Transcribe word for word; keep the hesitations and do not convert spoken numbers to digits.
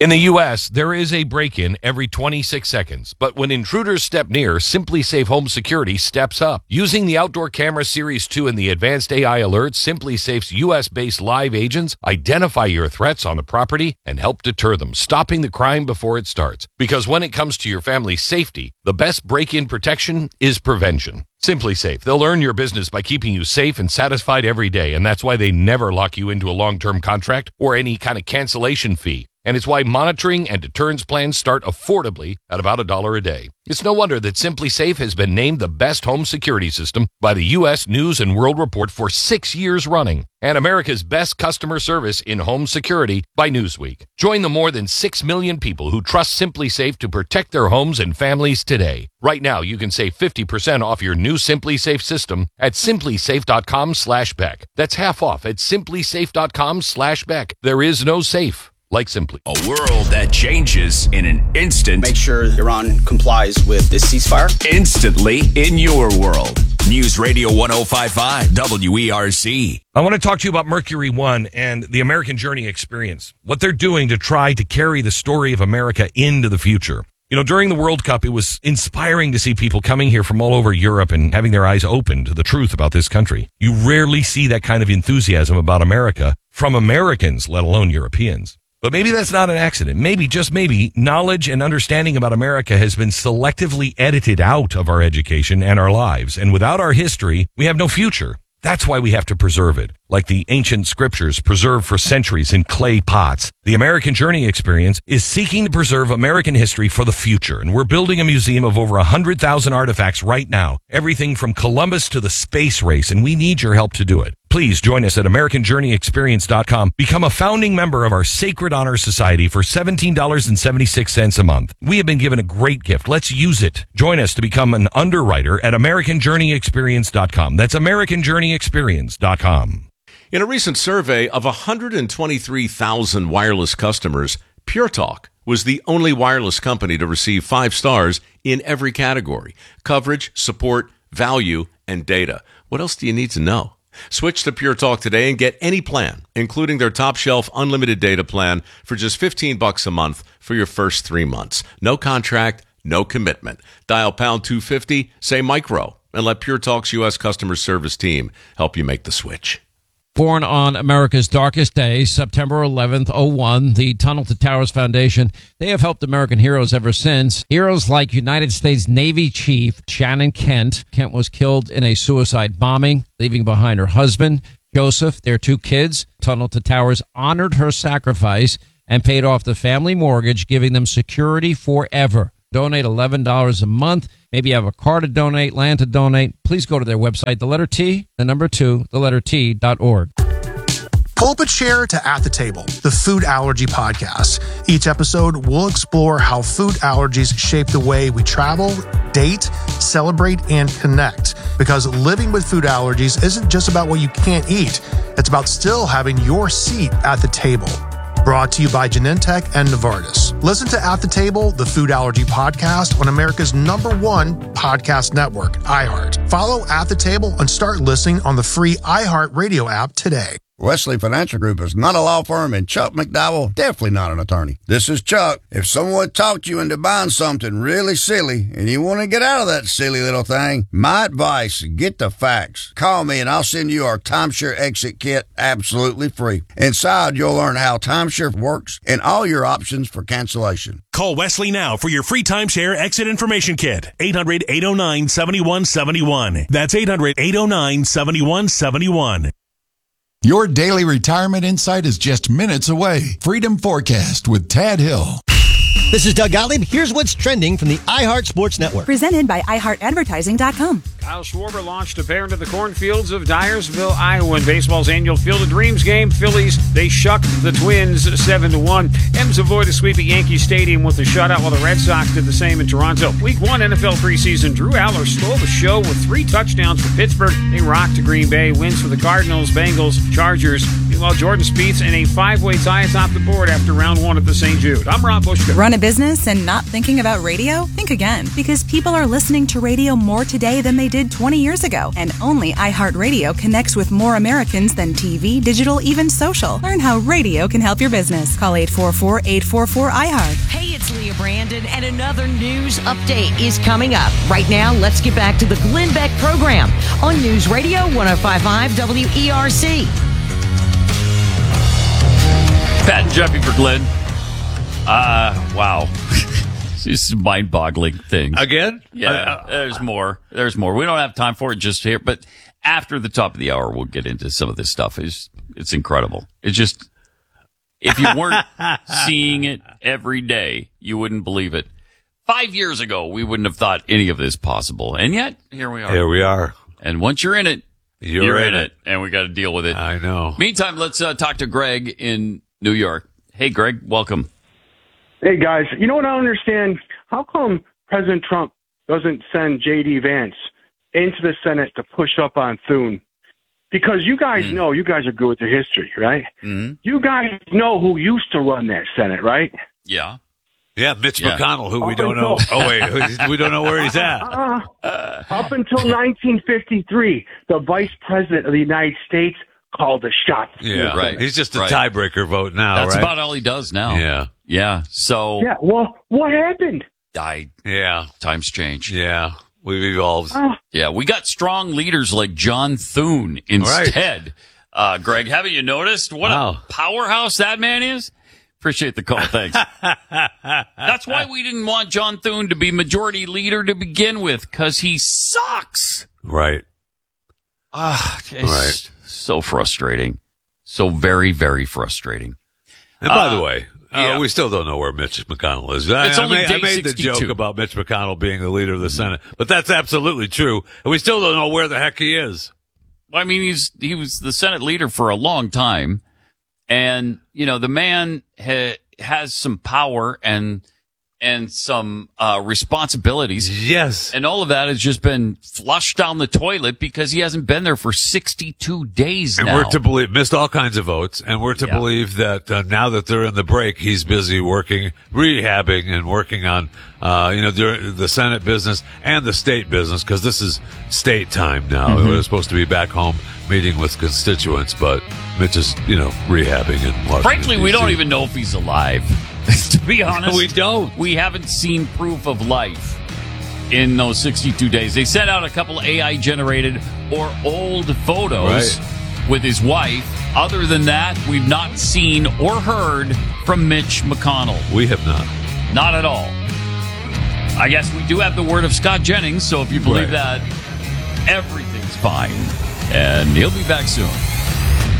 In the U S, there is a break-in every twenty-six seconds, but when intruders step near, SimpliSafe Home Security steps up. Using the Outdoor Camera Series two and the advanced A I alerts, SimpliSafe's U S-based live agents identify your threats on the property and help deter them, stopping the crime before it starts. Because when it comes to your family's safety, the best break-in protection is prevention. SimpliSafe, they'll earn your business by keeping you safe and satisfied every day, and that's why they never lock you into a long-term contract or any kind of cancellation fee. And it's why monitoring and deterrence plans start affordably at about a dollar a day. It's no wonder that SimpliSafe has been named the best home security system by the U S News and World Report for six years running, and America's best customer service in home security by Newsweek. Join the more than six million people who trust SimpliSafe to protect their homes and families today. Right now, you can save fifty percent off your new SimpliSafe system at simplisafe.com slash Beck. That's half off at simplisafe.com slash Beck. There is no safe like Simply. A world that changes in an instant. Make sure Iran complies with this ceasefire. Instantly in your world. News Radio one oh five point five W E R C. I want to talk to you about Mercury One and the American Journey Experience. What they're doing to try to carry the story of America into the future. You know, during the World Cup, it was inspiring to see people coming here from all over Europe and having their eyes open to the truth about this country. You rarely see that kind of enthusiasm about America from Americans, let alone Europeans. But maybe that's not an accident. Maybe, just maybe, knowledge and understanding about America has been selectively edited out of our education and our lives. And without our history, we have no future. That's why we have to preserve it. Like the ancient scriptures preserved for centuries in clay pots. The American Journey Experience is seeking to preserve American history for the future. And we're building a museum of over one hundred thousand artifacts right now. Everything from Columbus to the space race. And we need your help to do it. Please join us at American Journey Experience dot com. Become a founding member of our Sacred Honor Society for seventeen dollars and seventy-six cents a month. We have been given a great gift. Let's use it. Join us to become an underwriter at American Journey Experience dot com. That's American Journey Experience dot com. In a recent survey of one hundred twenty-three thousand wireless customers, Pure Talk was the only wireless company to receive five stars in every category: coverage, support, value, and data. What else do you need to know? Switch to Pure Talk today and get any plan, including their top shelf unlimited data plan for just fifteen bucks a month for your first three months. No contract, no commitment. Dial pound two fifty, say micro, and let Pure Talk's U S customer service team help you make the switch. Born on America's darkest day, September eleventh, oh one, the Tunnel to Towers Foundation, they have helped American heroes ever since. Heroes like United States Navy Chief Shannon Kent. Kent was killed in a suicide bombing, leaving behind her husband, Joseph, their two kids. Tunnel to Towers honored her sacrifice and paid off the family mortgage, giving them security forever. Donate eleven dollars a month. Maybe you have a car to donate, land to donate. Please go to their website, the letter T, the number two, the letter T dot org. Pull up a chair to At the Table, the food allergy podcast. Each episode, we'll explore how food allergies shape the way we travel, date, celebrate, and connect. Because living with food allergies isn't just about what you can't eat. It's about still having your seat at the table. Brought to you by Genentech and Novartis. Listen to At the Table, the food allergy podcast on America's number one podcast network, iHeart. Follow At the Table and start listening on the free iHeart Radio app today. Wesley Financial Group is not a law firm, and Chuck McDowell definitely not an attorney. This is Chuck. If someone talked you into buying something really silly and you want to get out of that silly little thing, my advice, get the facts. Call me and I'll send you our timeshare exit kit absolutely free. Inside, you'll learn how timeshare works and all your options for cancellation. Call Wesley now for your free timeshare exit information kit. eight hundred, eight oh nine, seven one seven one. That's eight hundred, eight oh nine, seven one seven one. Your daily retirement insight is just minutes away. Freedom Forecast with Tad Hill. This is Doug Gottlieb. Here's what's trending from the iHeart Sports Network. Presented by i heart advertising dot com. Kyle Schwarber launched a pair into the cornfields of Dyersville, Iowa in baseball's annual Field of Dreams game. Phillies, they shucked the Twins seven to one. M's avoid a sweep at Yankee Stadium with a shutout, while the Red Sox did the same in Toronto. Week one N F L preseason, Drew Aller stole the show with three touchdowns for Pittsburgh. They rocked to Green Bay. Wins for the Cardinals, Bengals, Chargers, Meanwhile, Jordan Spieth in a five-way tie atop the board after round one at the Saint Jude. I'm Rob Bushka. Run a business and not thinking about radio? Think again, because people are listening to radio more today than they did twenty years ago. And only iHeartRadio connects with more Americans than T V, digital, even social. Learn how radio can help your business. Call eight four four, eight four four, I heart. Hey, it's Leah Brandon, and another news update is coming up. Right now, let's get back to the Glenn Beck program on News Radio one oh five point five W E R C. Pat and Jeffy for Glenn. Uh, wow. This is a mind-boggling thing. Again? Yeah, uh, there's more. There's more. We don't have time for it just here, but after the top of the hour, we'll get into some of this stuff. It's, it's incredible. It's just, if you weren't seeing it every day, you wouldn't believe it. Five years ago, we wouldn't have thought any of this possible. And yet, here we are. Here we are. And once you're in it, you're, you're in, in it. it. And we got to deal with it. I know. Meantime, let's uh, talk to Greg in New York. Hey, Greg, welcome. Hey, guys. You know what I don't understand? How come President Trump doesn't send J D. Vance into the Senate to push up on Thune? Because you guys mm. know, you guys are good with the history, right? Mm-hmm. You guys know who used to run that Senate, right? Yeah. Yeah, Mitch Yeah. McConnell, who Up we don't until- know. Oh, wait, we don't know where he's at. Uh, up until nineteen fifty-three, the Vice President of the United States called the shots. Yeah, Right. He's just a Right. tiebreaker vote now, That's right? about all he does now. Yeah. Yeah. So, Yeah, well, what happened? I, Yeah, times change. yeah. We've evolved. Uh, Yeah. We got strong leaders like John Thune instead. Uh, Greg, haven't you noticed what Wow. a powerhouse that man is? Appreciate the call. Thanks. That's why we didn't want John Thune to be majority leader to begin with, because he sucks. Right. Ah, it's Right. so frustrating. So very, very frustrating. And by Uh, the way, uh, yeah. we still don't know where Mitch McConnell is. I, It's I only made, I day made the sixty-two. joke about Mitch McConnell being the leader of the Senate, but that's absolutely true. And we still don't know where the heck he is. I mean, he's he was the Senate leader for a long time, and you know the man ha, has some power and and some uh, responsibilities. Yes, and all of that has just been flushed down the toilet because he hasn't been there for sixty-two days And now. we're to believe, missed all kinds of votes, and we're to Yeah. believe that uh, now that they're in the break, he's busy working, rehabbing and working on, uh, you know, the, the Senate business and the state business, because this is state time now. Mm-hmm. We're supposed to be back home meeting with constituents, but Mitch is, you know, rehabbing and Washington, Frankly, we D C. don't even know if he's alive. To be honest, We don't. We haven't seen proof of life in those sixty-two days. They sent out a couple A I generated or old photos Right. with his wife. Other than that, we've not seen or heard from Mitch McConnell. We have not. Not at all. I guess we do have the word of Scott Jennings, so if you believe Right. that, everything's fine. And he'll be back soon.